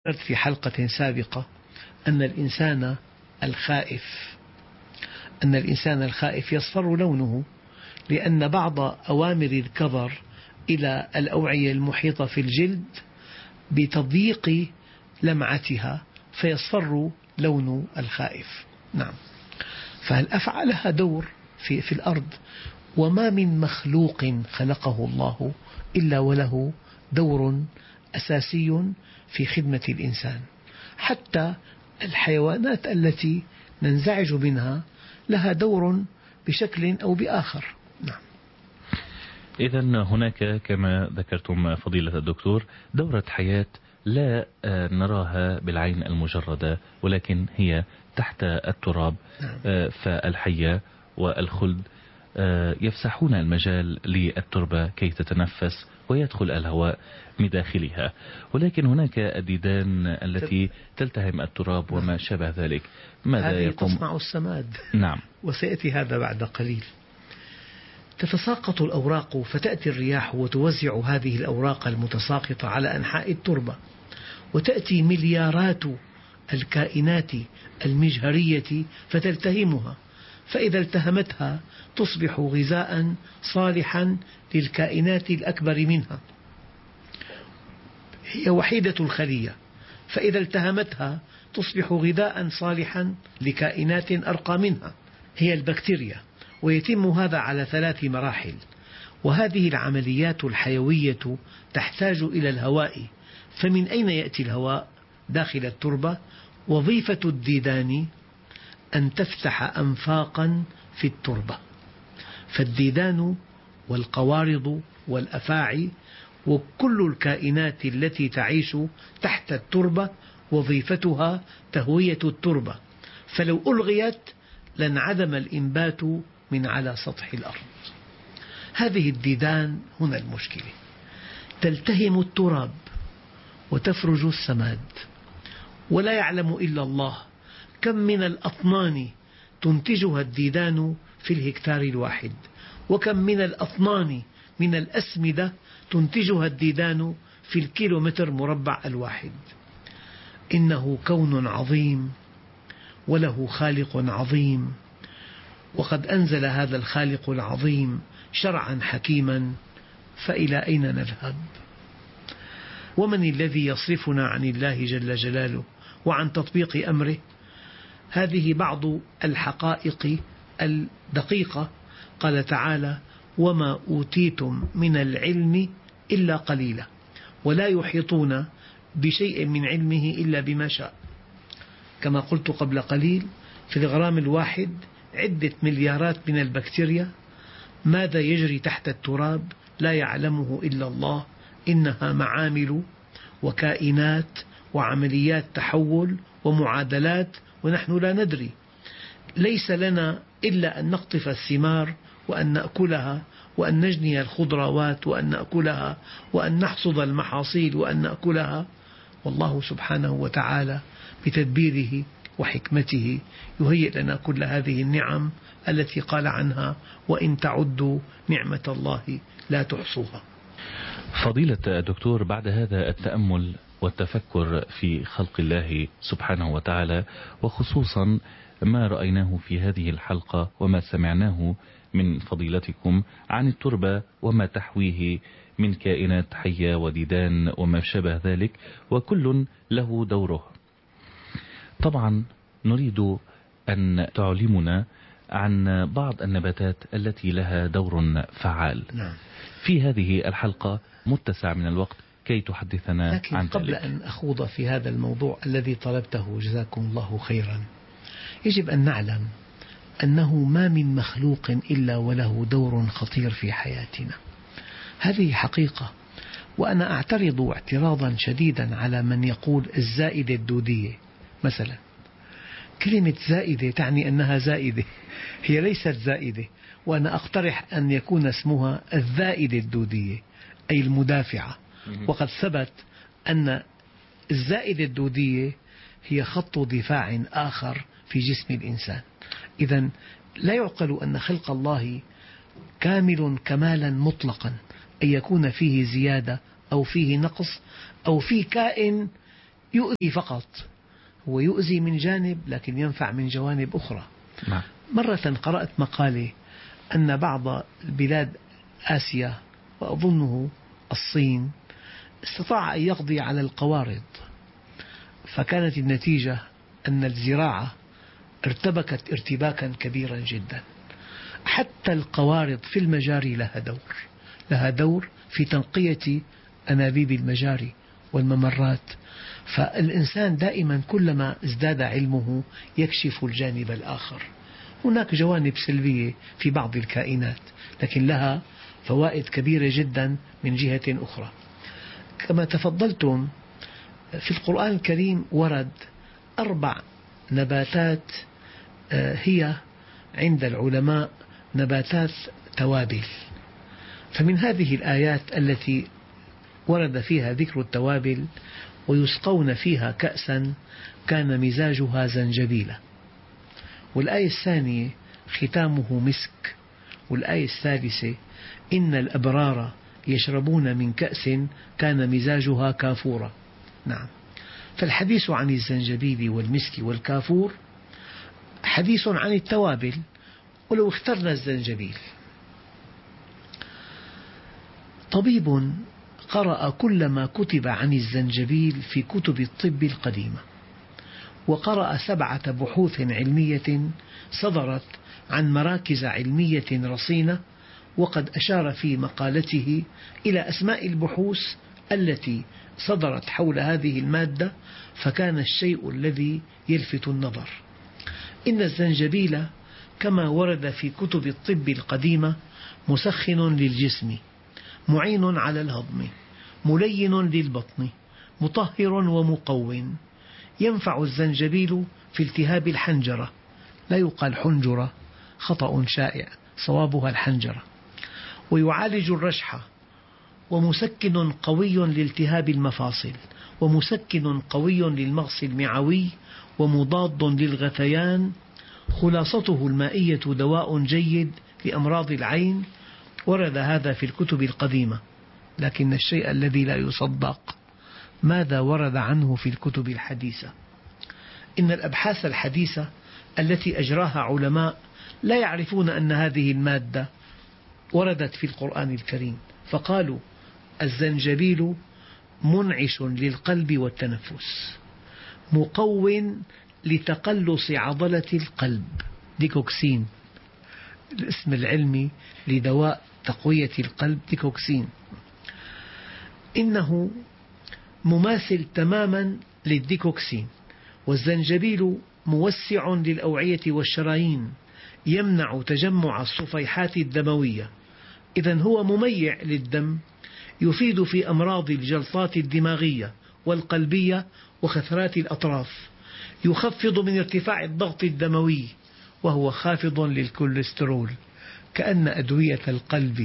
ذكرت في حلقة سابقة أن الإنسان الخائف يصفر لونه، لأن بعض أوامر الكظر إلى الأوعية المحيطة في الجلد بتضييق لمعتها فيصفر لون الخائف. نعم، فالأفعى لها دور في الأرض، وما من مخلوق خلقه الله إلا وله دور أساسي في خدمة الإنسان. حتى الحيوانات التي ننزعج منها لها دور بشكل أو بآخر. نعم. إذن هناك كما ذكرتم فضيلة الدكتور دورة حياة لا نراها بالعين المجردة، ولكن هي تحت التراب. فالحية والخلد يفسحون المجال للتربة كي تتنفس ويدخل الهواء من داخلها، ولكن هناك الديدان التي تلتهم التراب وما شابه ذلك. ماذا يقوم؟ تصنع السماد. نعم، وسيأتي هذا بعد قليل. تتساقط الأوراق فتأتي الرياح وتوزع هذه الأوراق المتساقطة على أنحاء التربة، وتأتي مليارات الكائنات المجهرية فتلتهمها، فإذا التهمتها تصبح غذاء صالحا للكائنات الأكبر منها. هي وحيدة الخلية، فإذا التهمتها تصبح غذاء صالحا لكائنات أرقى منها، هي البكتيريا. ويتم هذا على 3 مراحل، وهذه العمليات الحيوية تحتاج إلى الهواء. فمن أين يأتي الهواء؟ داخل التربة. وظيفة الديدان أن تفتح أنفاقا في التربة، فالديدان والقوارض والأفاعي وكل الكائنات التي تعيش تحت التربة وظيفتها تهوية التربة، فلو ألغيت لانعدم الإنبات من على سطح الأرض. هذه الديدان هنا المشكلة، تلتهم التراب وتفرج السماد، ولا يعلم إلا الله كم من الأطنان تنتجها الديدان في الهكتار الواحد، وكم من الأطنان من الأسمدة تنتجها الديدان في الكيلومتر مربع الواحد. إنه كون عظيم وله خالق عظيم، وقد أنزل هذا الخالق العظيم شرعا حكيما، فإلى أين نذهب؟ ومن الذي يصرفنا عن الله جل جلاله وعن تطبيق أمره؟ هذه بعض الحقائق الدقيقة. قال تعالى: وما أوتيتم من العلم إلا قليلا، ولا يحيطون بشيء من علمه إلا بما شاء. كما قلت قبل قليل، في الغرام الواحد عدة مليارات من البكتيريا. ماذا يجري تحت التراب لا يعلمه إلا الله. إنها معامل وكائنات وعمليات تحول ومعادلات، ونحن لا ندري. ليس لنا إلا أن نقطف الثمار وأن نأكلها، وأن نجني الخضروات وأن نأكلها، وأن نحصد المحاصيل وأن نأكلها. والله سبحانه وتعالى بتدبيره وحكمته يهيئ لنا كل هذه النعم التي قال عنها: وإن تعدوا نعمة الله لا تحصوها. فضيلة الدكتور، بعد هذا التأمل والتفكر في خلق الله سبحانه وتعالى، وخصوصا ما رأيناه في هذه الحلقة وما سمعناه من فضيلتكم عن التربة وما تحويه من كائنات حية وديدان وما شابه ذلك، وكل له دوره. طبعا نريد أن تعلمنا عن بعض النباتات التي لها دور فعال. نعم. في هذه الحلقة متسع من الوقت كي تحدثنا لكن عن ذلك. قبل أن أخوض في هذا الموضوع الذي طلبته، جزاكم الله خيرا، يجب أن نعلم أنه ما من مخلوق إلا وله دور خطير في حياتنا. هذه حقيقة. وأنا أعترض اعتراضا شديدا على من يقول الزائدة الدودية مثلا. كلمة زائدة تعني أنها زائدة، هي ليست زائدة. وأنا أقترح أن يكون اسمها الذائدة الدودية، أي المدافعة. وقد ثبت أن الزائدة الدودية هي خط دفاع آخر في جسم الإنسان. إذن لا يعقل أن خلق الله كامل كمالا مطلقا، أن يكون فيه زيادة أو فيه نقص أو فيه كائن يؤذي فقط، هو يؤذي من جانب لكن ينفع من جوانب أخرى. نعم. مرة قرأت مقالة أن بعض البلاد آسيا وأظنه الصين استطاع أن يقضي على القوارض، فكانت النتيجة أن الزراعة ارتبكت ارتباكا كبيرا جدا. حتى القوارض في المجاري لها دور في تنقية أنابيب المجاري والممرات. فالإنسان دائما كلما ازداد علمه يكشف الجانب الآخر. هناك جوانب سلبية في بعض الكائنات لكن لها فوائد كبيرة جدا من جهة أخرى. كما تفضلتم، في القرآن الكريم ورد 4 نباتات هي عند العلماء نباتات توابل. فمن هذه الآيات التي ورد فيها ذكر التوابل: ويسقون فيها كأسا كان مزاجها زنجبيلا. والآية الثانية: ختامه مسك. والآية الثالثة: إن الأبرار يشربون من كأس كان مزاجها كافورا. نعم، فالحديث عن الزنجبيل والمسك والكافور حديث عن التوابل. ولو اخترنا الزنجبيل، طبيب قرأ كل ما كتب عن الزنجبيل في كتب الطب القديمة، وقرأ 7 بحوث علمية صدرت عن مراكز علمية رصينة، وقد أشار في مقالته إلى أسماء البحوث التي صدرت حول هذه المادة، فكان الشيء الذي يلفت النظر. إن الزنجبيل كما ورد في كتب الطب القديمة مسخن للجسم، معين على الهضم، ملين للبطن، مطهر ومقو. ينفع الزنجبيل في التهاب الحنجرة، لا يقال حنجرة، خطأ شائع، صوابها الحنجرة. ويعالج الرشحة، ومسكن قوي لالتهاب المفاصل، ومسكن قوي للمغص المعوي، ومضاد للغثيان. خلاصته المائية دواء جيد لأمراض العين. ورد هذا في الكتب القديمة، لكن الشيء الذي لا يصدق ماذا ورد عنه في الكتب الحديثة. إن الأبحاث الحديثة التي أجراها علماء لا يعرفون أن هذه المادة وردت في القرآن الكريم، فقالوا: الزنجبيل منعش للقلب والتنفس، مقو لتقلص عضلة القلب، ديكوكسين، الاسم العلمي لدواء تقوية القلب ديكوكسين. إنه مماثل تماما للديكوكسين. والزنجبيل موسع للأوعية والشرايين، يمنع تجمع الصفيحات الدموية، إذن هو مميع للدم، يفيد في أمراض الجلطات الدماغية والقلبية وخثرات الأطراف، يخفض من ارتفاع الضغط الدموي، وهو خافض للكوليسترول. كأن أدوية القلب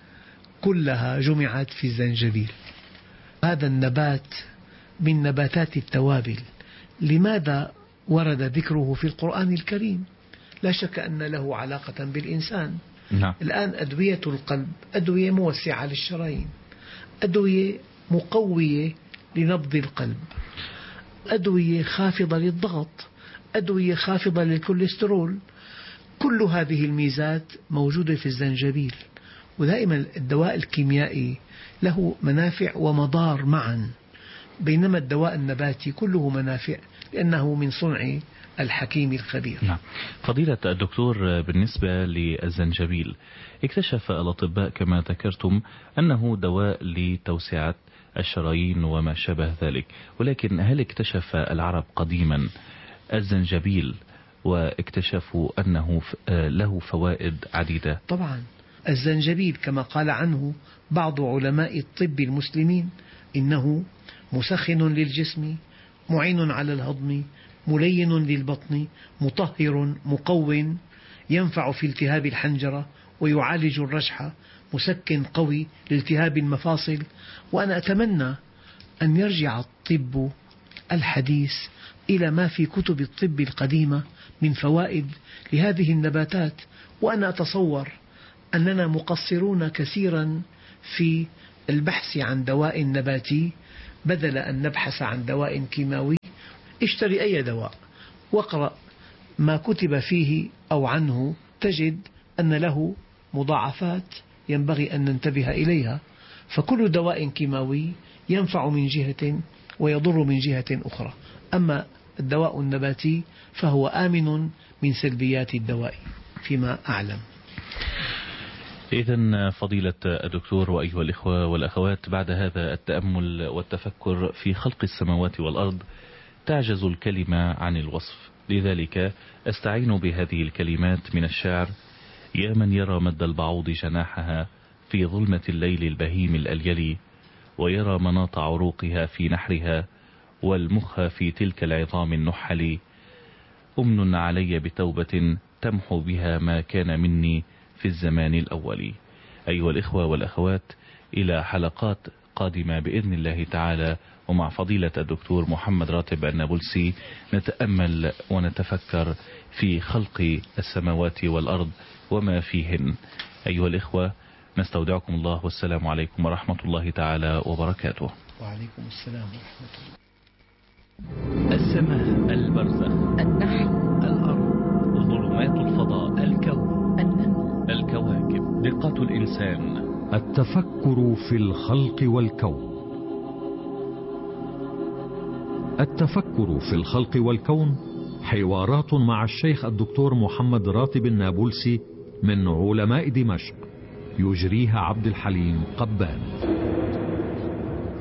كلها جمعت في الزنجبيل. هذا النبات من نباتات التوابل. لماذا ورد ذكره في القرآن الكريم؟ لا شك أن له علاقة بالإنسان. نعم. الآن أدوية القلب أدوية موسعة للشرايين، أدوية مقوية لنبض القلب، أدوية خافضة للضغط، أدوية خافضة للكوليسترول. كل هذه الميزات موجودة في الزنجبيل. ودائما الدواء الكيميائي له منافع ومضار معا، بينما الدواء النباتي كله منافع لأنه من صنع الحكيم الخبير. نعم. فضيلة الدكتور، بالنسبة للزنجبيل اكتشف الأطباء كما ذكرتم أنه دواء لتوسعة الشرايين وما شابه ذلك، ولكن هل اكتشف العرب قديما الزنجبيل واكتشفوا أنه له فوائد عديدة؟ طبعا الزنجبيل كما قال عنه بعض علماء الطب المسلمين: إنه مسخن للجسم، معين على الهضم، ملين للبطن، مطهر مقو، ينفع في التهاب الحنجرة، ويعالج الرشحة، مسكن قوي لالتهاب المفاصل. وأنا أتمنى أن يرجع الطب الحديث إلى ما في كتب الطب القديمة من فوائد لهذه النباتات. وأنا أتصور أننا مقصرون كثيرا في البحث عن دواء نباتي بدل أن نبحث عن دواء كيماوي اشتري أي دواء واقرأ ما كتب فيه أو عنه، تجد أن له مضاعفات ينبغي أن ننتبه إليها. فكل دواء كيماوي ينفع من جهة ويضر من جهة أخرى، أما الدواء النباتي فهو آمن من سلبيات الدواء فيما أعلم. إذن فضيلة الدكتور وأيها الإخوة والأخوات، بعد هذا التأمل والتفكر في خلق السماوات والأرض تعجز الكلمة عن الوصف، لذلك أستعين بهذه الكلمات من الشعر: يا من يرى مد البعوض جناحها في ظلمة الليل البهيم الأليلي، ويرى مناط عروقها في نحرها والمخ في تلك العظام النحل، أمن علي بتوبة تمحو بها ما كان مني في الزمان الأول. أيها الإخوة والأخوات، إلى حلقات قادمة بإذن الله تعالى، ومع فضيلة الدكتور محمد راتب النابلسي نتأمل ونتفكر في خلق السماوات والأرض وما فيهن. أيها الإخوة، نستودعكم الله، والسلام عليكم ورحمة الله تعالى وبركاته. وعليكم السلام ورحمة الله. السماء، البرزخ، النحل، الأرض، ظلمات الفضاء، الكون، النمل، الكواكب، دقة الإنسان، التفكر في الخلق والكون. التفكر في الخلق والكون حوارات مع الشيخ الدكتور محمد راتب النابلسي من علماء دمشق، يجريها عبد الحليم قبان.